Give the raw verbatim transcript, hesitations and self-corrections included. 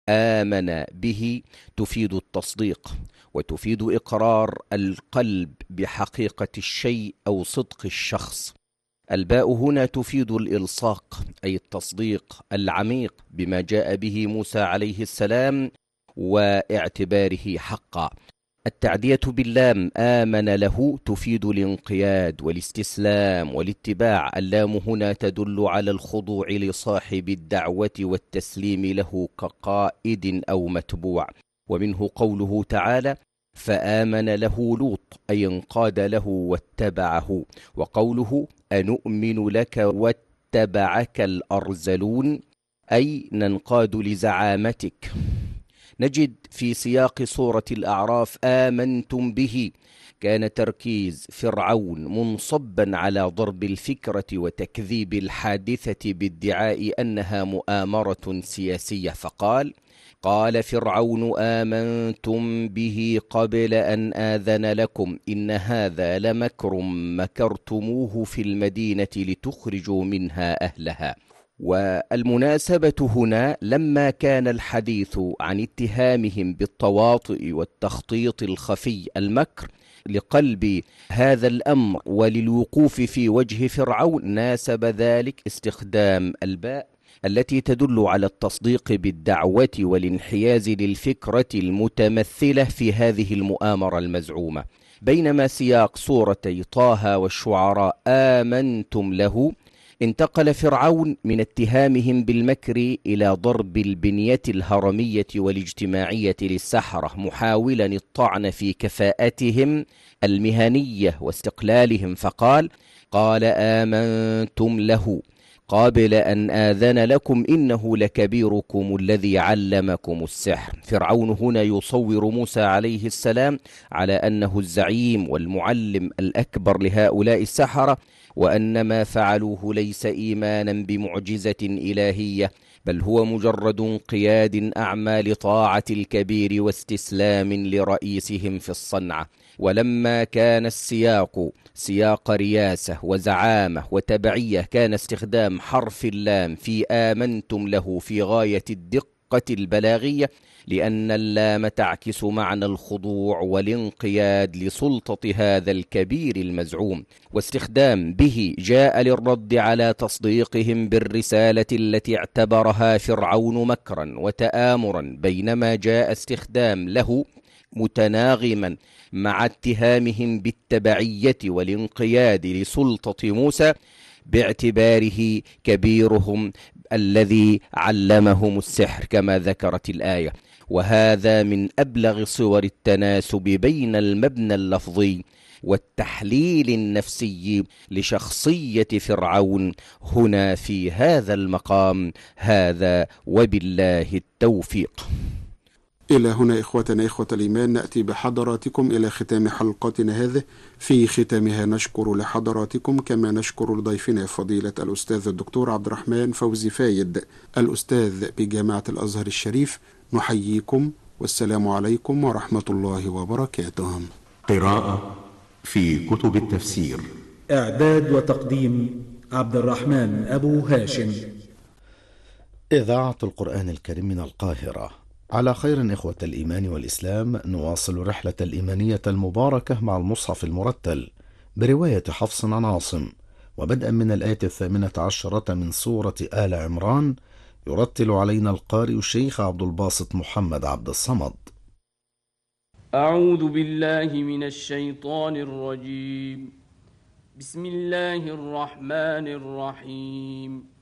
آمن به تفيد التصديق، وتفيد إقرار القلب بحقيقة الشيء أو صدق الشخص. الباء هنا تفيد الإلصاق، أي التصديق العميق بما جاء به موسى عليه السلام واعتباره حقا. التعدية باللام آمن له تفيد الانقياد والاستسلام والاتباع. اللام هنا تدل على الخضوع لصاحب الدعوة والتسليم له كقائد أو متبوع. ومنه قوله تعالى: فآمن له لوط، أي انقاد له واتبعه. وقوله: أنؤمن لك واتبعك الأرذلون، أي ننقاد لزعامتك. نجد في سياق سورة الأعراف: آمنتم به، كان تركيز فرعون منصبا على ضرب الفكرة وتكذيب الحادثة بادعاء أنها مؤامرة سياسية، فقال: قال فرعون آمنتم به قبل أن آذن لكم إن هذا لمكر مكرتموه في المدينة لتخرجوا منها أهلها. والمناسبة هنا لما كان الحديث عن اتهامهم بالتواطؤ والتخطيط الخفي المكر لقلب هذا الأمر وللوقوف في وجه فرعون، ناسب ذلك استخدام الباء التي تدل على التصديق بالدعوة والانحياز للفكرة المتمثلة في هذه المؤامرة المزعومة. بينما سياق سورتي طه والشعراء آمنتم له، انتقل فرعون من اتهامهم بالمكر إلى ضرب البنية الهرمية والاجتماعية للسحرة، محاولا الطعن في كفاءتهم المهنية واستقلالهم، فقال: قال آمنتم له قبل أن آذن لكم إنه لكبيركم الذي علمكم السحر. فرعون هنا يصور موسى عليه السلام على أنه الزعيم والمعلم الأكبر لهؤلاء السحرة، وأن ما فعلوه ليس إيمانا بمعجزة إلهية، بل هو مجرد انقياد أعمى لطاعة الكبير واستسلام لرئيسهم في الصنعة. ولما كان السياق سياق رياسة وزعامة وتبعية، كان استخدام حرف اللام في آمنتم له في غاية الدقة البلاغية، لأن اللام تعكس معنى الخضوع والانقياد لسلطة هذا الكبير المزعوم. واستخدام به جاء للرد على تصديقهم بالرسالة التي اعتبرها فرعون مكرا وتآمرا، بينما جاء استخدام له متناغما مع اتهامهم بالتبعية والانقياد لسلطة موسى باعتباره كبيرهم الذي علمهم السحر كما ذكرت الآية. وهذا من أبلغ صور التناسب بين المبنى اللفظي والتحليل النفسي لشخصية فرعون هنا في هذا المقام. هذا وبالله التوفيق. إلى هنا إخوتنا إخوة الإيمان نأتي بحضراتكم إلى ختام حلقتنا هذه. في ختامها نشكر لحضراتكم كما نشكر لضيفنا فضيلة الأستاذ الدكتور عبد الرحمن فوزي فايد الأستاذ بجامعة الأزهر الشريف. نحييكم والسلام عليكم ورحمة الله وبركاته. قراءة في كتب التفسير، إعداد وتقديم عبد الرحمن أبو هاشم. إذاعة القرآن الكريم من القاهرة. على خير إخوة الإيمان والإسلام، نواصل رحلة الإيمانية المباركة مع المصحف المرتل برواية حفص عن عاصم، وبدءا من الآية الثامنة عشرة من سورة آل عمران، يرتل علينا القارئ الشيخ عبد الباسط محمد عبد الصمد. أعوذ بالله من الشيطان الرجيم. بسم الله الرحمن الرحيم.